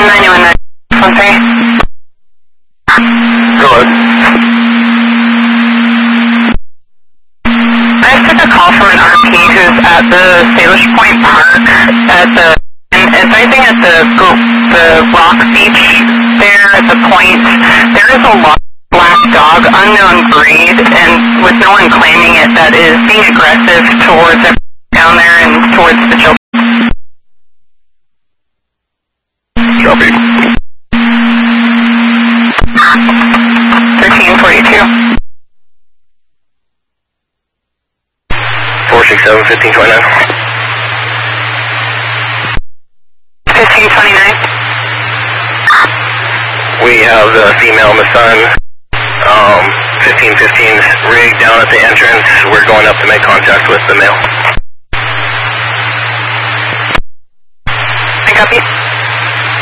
Go ahead. I just took a call from an RP who's at the Salish Point Park at the, and it's I think at the rock beach there at the point. There is a black dog, unknown breed, and with no one claiming it, that is being aggressive towards everyone down there and towards the children. Copy. 1342. 467, 1529. 1529. We have the female and the son. 1515's rig down at the entrance. We're going up to make contact with the male. I copy.